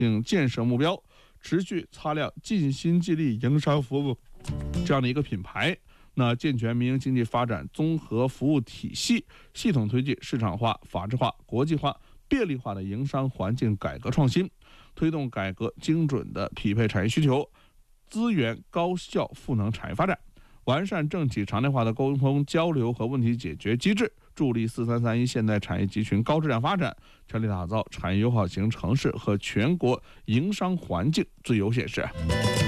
并建设目标，持续擦亮尽心尽力营商服务这样的一个品牌。那健全民营经济发展综合服务体系，系统推进市场化、法治化、国际化、便利化的营商环境改革创新，推动改革精准的匹配产业需求，资源高效赋能产业发展，完善政企常态化的沟通交流和问题解决机制，助力4331现代产业集群高质量发展，全力打造产业友好型城市和全国营商环境最优显示。